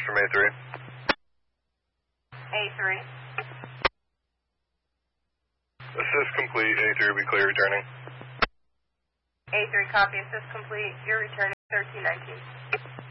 from A3. A3. Assist complete, A3 will be clear returning. A3 copy, assist complete, you're returning 1319.